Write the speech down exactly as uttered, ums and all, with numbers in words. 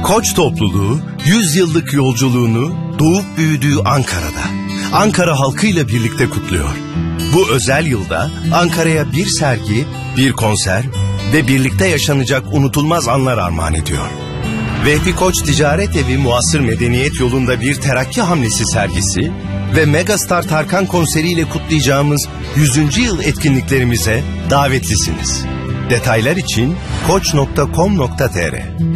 Koç topluluğu yüz yıllık yolculuğunu doğup büyüdüğü Ankara'da, Ankara halkıyla birlikte kutluyor. Bu özel yılda Ankara'ya bir sergi, bir konser ve birlikte yaşanacak unutulmaz anlar armağan ediyor. Vehbi Koç Ticaret Evi Muasır Medeniyet Yolu'nda bir terakki hamlesi sergisi ve Megastar Tarkan konseriyle kutlayacağımız yüzüncü yıl etkinliklerimize davetlisiniz. Detaylar için koç nokta com nokta tr